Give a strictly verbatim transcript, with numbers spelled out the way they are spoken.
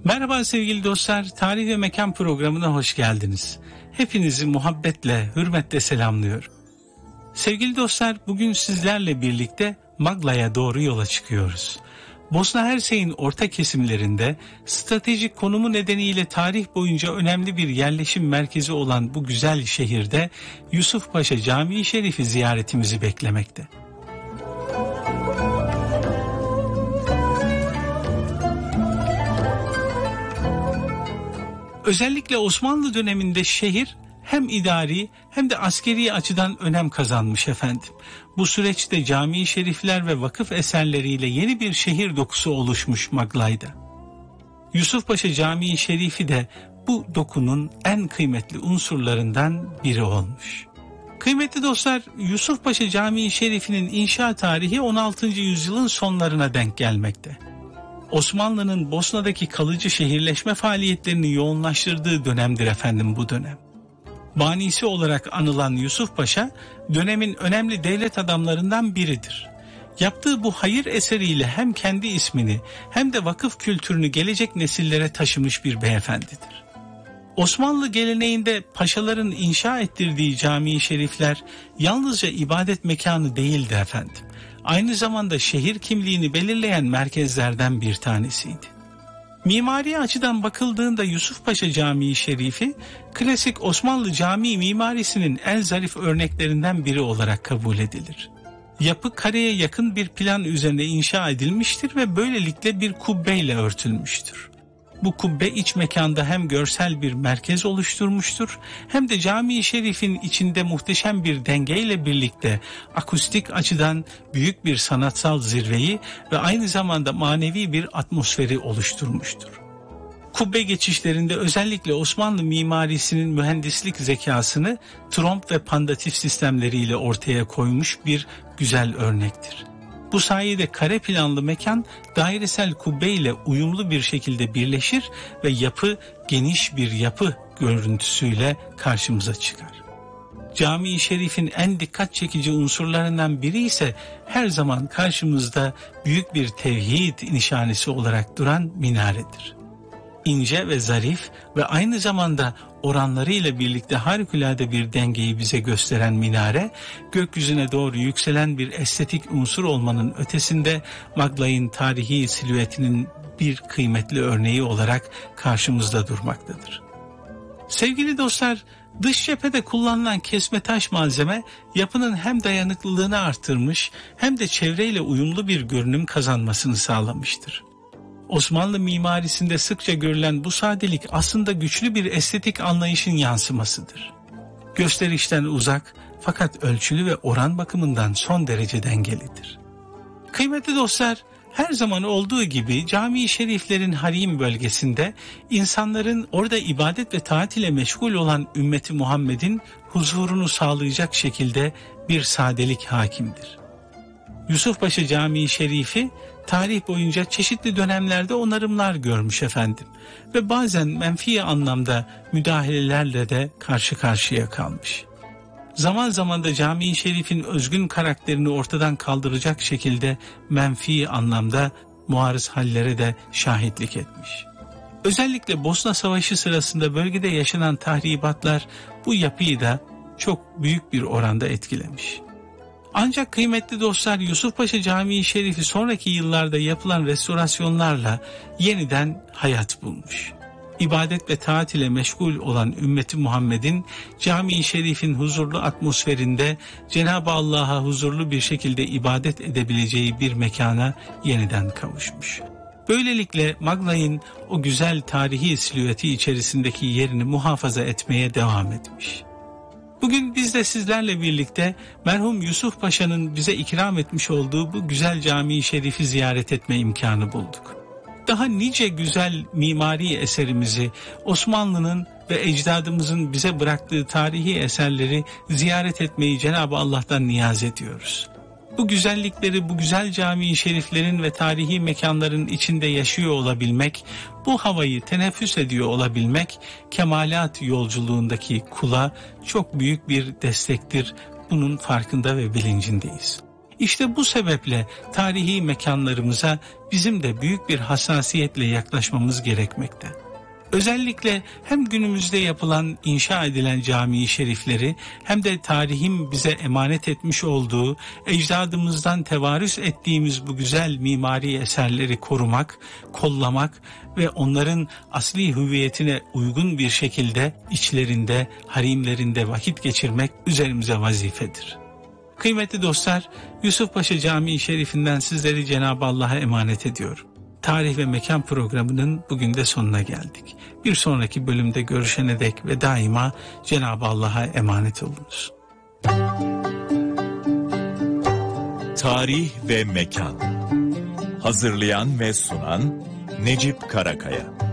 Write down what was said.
Merhaba sevgili dostlar, Tarih ve Mekan programına hoş geldiniz. Hepinizi muhabbetle, hürmetle selamlıyorum. Sevgili dostlar, bugün sizlerle birlikte Magla'ya doğru yola çıkıyoruz. Bosna Hersek'in orta kesimlerinde stratejik konumu nedeniyle tarih boyunca önemli bir yerleşim merkezi olan bu güzel şehirde Yusufpaşa Camii Şerifi ziyaretimizi beklemekte. Özellikle Osmanlı döneminde şehir hem idari hem de askeri açıdan önem kazanmış efendim. Bu süreçte cami-i şerifler ve vakıf eserleriyle yeni bir şehir dokusu oluşmuş Maglay'da. Yusufpaşa Camii Şerifi de bu dokunun en kıymetli unsurlarından biri olmuş. Kıymetli dostlar, Yusufpaşa Camii Şerifi'nin inşa tarihi on altıncı yüzyılın sonlarına denk gelmekte. Osmanlı'nın Bosna'daki kalıcı şehirleşme faaliyetlerini yoğunlaştırdığı dönemdir efendim bu dönem. Banisi olarak anılan Yusuf Paşa dönemin önemli devlet adamlarından biridir. Yaptığı bu hayır eseriyle hem kendi ismini hem de vakıf kültürünü gelecek nesillere taşımış bir beyefendidir. Osmanlı geleneğinde paşaların inşa ettirdiği cami-i şerifler yalnızca ibadet mekanı değildi efendim. Aynı zamanda şehir kimliğini belirleyen merkezlerden bir tanesiydi. Mimari açıdan bakıldığında Yusufpaşa Camii Şerifi, klasik Osmanlı cami mimarisinin en zarif örneklerinden biri olarak kabul edilir. Yapı kareye yakın bir plan üzerine inşa edilmiştir ve böylelikle bir kubbeyle örtülmüştür. Bu kubbe iç mekanda hem görsel bir merkez oluşturmuştur hem de Camii Şerif'in içinde muhteşem bir dengeyle birlikte akustik açıdan büyük bir sanatsal zirveyi ve aynı zamanda manevi bir atmosferi oluşturmuştur. Kubbe geçişlerinde özellikle Osmanlı mimarisinin mühendislik zekasını tromp ve pandatif sistemleriyle ortaya koymuş bir güzel örnektir. Bu sayede kare planlı mekan dairesel kubbe ile uyumlu bir şekilde birleşir ve yapı geniş bir yapı görüntüsüyle karşımıza çıkar. Camii Şerif'in en dikkat çekici unsurlarından biri ise her zaman karşımızda büyük bir tevhid nişanesi olarak duran minaredir. İnce ve zarif ve aynı zamanda oranlarıyla birlikte harikulade bir dengeyi bize gösteren minare, gökyüzüne doğru yükselen bir estetik unsur olmanın ötesinde Maglay'ın tarihi silüetinin bir kıymetli örneği olarak karşımızda durmaktadır. Sevgili dostlar, dış cephede kullanılan kesme taş malzeme yapının hem dayanıklılığını artırmış hem de çevreyle uyumlu bir görünüm kazanmasını sağlamıştır. Osmanlı mimarisinde sıkça görülen bu sadelik aslında güçlü bir estetik anlayışın yansımasıdır. Gösterişten uzak fakat ölçülü ve oran bakımından son derece dengelidir. Kıymetli dostlar, her zaman olduğu gibi cami-i şeriflerin harim bölgesinde insanların orada ibadet ve taat ile meşgul olan ümmeti Muhammed'in huzurunu sağlayacak şekilde bir sadelik hakimdir. Yusufpaşa Camii Şerifi tarih boyunca çeşitli dönemlerde onarımlar görmüş efendim ve bazen menfi anlamda müdahalelerle de karşı karşıya kalmış. Zaman zaman da Camii Şerif'in özgün karakterini ortadan kaldıracak şekilde menfi anlamda muarız hallere de şahitlik etmiş. Özellikle Bosna Savaşı sırasında bölgede yaşanan tahribatlar bu yapıyı da çok büyük bir oranda etkilemiş. Ancak kıymetli dostlar, Yusufpaşa Camii Şerifi sonraki yıllarda yapılan restorasyonlarla yeniden hayat bulmuş. İbadet ve taat ile meşgul olan ümmeti Muhammed'in Camii Şerif'in huzurlu atmosferinde Cenab-ı Allah'a huzurlu bir şekilde ibadet edebileceği bir mekana yeniden kavuşmuş. Böylelikle Maglay'ın o güzel tarihi silüeti içerisindeki yerini muhafaza etmeye devam etmiş. Bugün biz de sizlerle birlikte merhum Yusuf Paşa'nın bize ikram etmiş olduğu bu güzel cami-i şerifi ziyaret etme imkanı bulduk. Daha nice güzel mimari eserimizi, Osmanlı'nın ve ecdadımızın bize bıraktığı tarihi eserleri ziyaret etmeyi Cenab-ı Allah'tan niyaz ediyoruz. Bu güzellikleri, bu güzel cami-i şeriflerin ve tarihi mekanların içinde yaşıyor olabilmek, bu havayı teneffüs ediyor olabilmek, kemalat yolculuğundaki kula çok büyük bir destektir. Bunun farkında ve bilincindeyiz. İşte bu sebeple tarihi mekanlarımıza bizim de büyük bir hassasiyetle yaklaşmamız gerekmekte. Özellikle hem günümüzde yapılan, inşa edilen cami-i şerifleri hem de tarihin bize emanet etmiş olduğu, ecdadımızdan tevarüs ettiğimiz bu güzel mimari eserleri korumak, kollamak ve onların asli hüviyetine uygun bir şekilde içlerinde, harimlerinde vakit geçirmek üzerimize vazifedir. Kıymetli dostlar, Yusufpaşa Camii Şerifi'nden sizleri Cenab-ı Allah'a emanet ediyorum. Tarih ve Mekan programının bugün de sonuna geldik. Bir sonraki bölümde görüşene dek ve daima Cenab-ı Allah'a emanet olunuz. Tarih ve Mekan. Hazırlayan ve sunan Necip Karakaya.